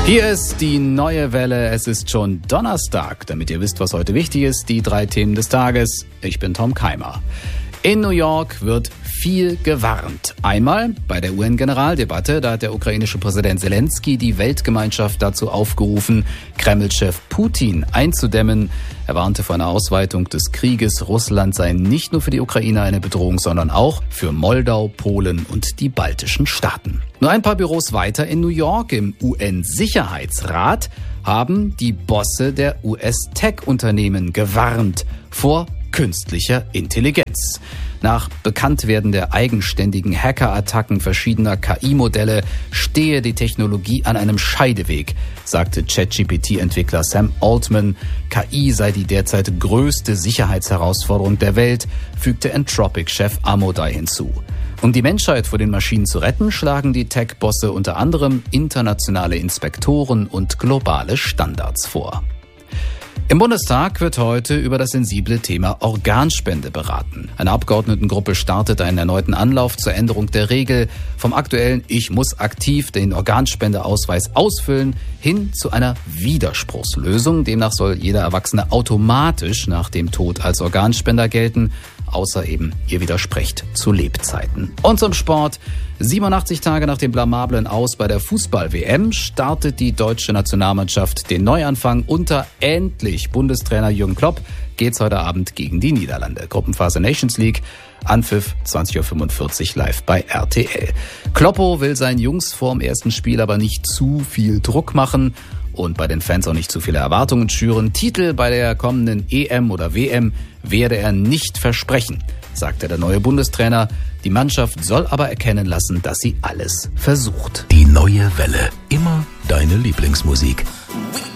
Hier ist die neue Welle. Es ist schon Donnerstag. Damit ihr wisst, was heute wichtig ist, die 3 Themen des Tages. Ich bin Tom Keimer. In New York wird viel gewarnt. Einmal bei der UN-Generaldebatte, da hat der ukrainische Präsident Zelensky die Weltgemeinschaft dazu aufgerufen, Kreml-Chef Putin einzudämmen. Er warnte vor einer Ausweitung des Krieges. Russland sei nicht nur für die Ukraine eine Bedrohung, sondern auch für Moldau, Polen und die baltischen Staaten. Nur ein paar Büros weiter in New York, im UN-Sicherheitsrat, haben die Bosse der US-Tech-Unternehmen gewarnt vor künstlicher Intelligenz. Nach Bekanntwerden der eigenständigen Hackerattacken verschiedener KI-Modelle stehe die Technologie an einem Scheideweg, sagte ChatGPT-Entwickler Sam Altman. KI sei die derzeit größte Sicherheitsherausforderung der Welt, fügte Anthropic-Chef Amodei hinzu. Um die Menschheit vor den Maschinen zu retten, schlagen die Tech-Bosse unter anderem internationale Inspektoren und globale Standards vor. Im Bundestag wird heute über das sensible Thema Organspende beraten. Eine Abgeordnetengruppe startet einen erneuten Anlauf zur Änderung der Regel vom aktuellen „Ich muss aktiv den Organspendeausweis ausfüllen" hin zu einer Widerspruchslösung. Demnach soll jeder Erwachsene automatisch nach dem Tod als Organspender gelten, außer eben ihr widersprecht zu Lebzeiten. Und zum Sport. 87 Tage nach dem blamablen Aus bei der Fußball-WM startet die deutsche Nationalmannschaft den Neuanfang. Unter endlich Bundestrainer Jürgen Klopp geht's heute Abend gegen die Niederlande. Gruppenphase Nations League, Anpfiff 20.45 Uhr live bei RTL. Kloppo will seinen Jungs vorm ersten Spiel aber nicht zu viel Druck machen und bei den Fans auch nicht zu viele Erwartungen schüren. Titel bei der kommenden EM oder WM werde er nicht versprechen, sagte der neue Bundestrainer. Die Mannschaft soll aber erkennen lassen, dass sie alles versucht. Die neue Welle. Immer deine Lieblingsmusik.